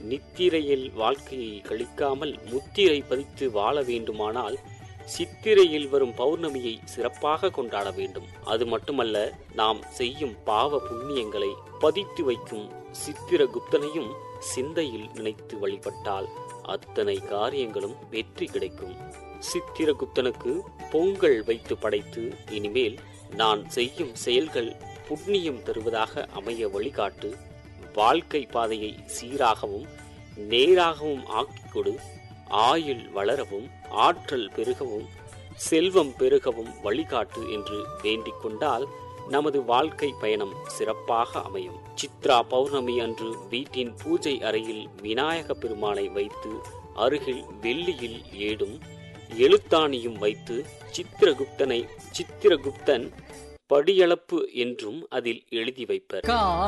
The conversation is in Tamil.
நித்திரையில் வாழ்க்கையை கழிக்காமல் முத்திரை பதித்து வாழ வேண்டுமானால் சித்திரையில் வரும் பௌர்ணமியை சிறப்பாக கொண்டாட வேண்டும். அது மட்டுமல்ல, நாம் செய்யும் பாவ புண்ணியங்களை பதித்து வைக்கும் சித்திரகுப்தனையும் சிந்தையில் நினைத்து வழிபட்டால் அத்தனை காரியங்களும் வெற்றி கிடைக்கும். சித்திரகுப்தனுக்கு பொங்கல் வைத்து படைத்து, இனிமேல் நான் செய்யும் செயல்கள் புண்ணியம் தருவதாக அமைய வழிகாட்டு, வாழ்க்கை பாதையை சீராகவும் நேராகவும் ஆக்கிக் கொடு, ஆயுள் வளரவும் ஆற்றல் பெருகவும் செல்வம் பெருகவும் வழிகாட்டு என்று வேண்டிக் கொண்டால் நமது வாழ்க்கை பயணம் சிறப்பாக அமையும். சித்ரா பௌர்ணமி அன்று வீட்டின் பூஜை அறையில் விநாயக பெருமானை வைத்து அருகில் வெள்ளியில் ஏடும் எழுத்தாணியும் வைத்து சித்திரகுப்தன் படியளப்பு என்றும் அதில் எழுதி வைப்பர்.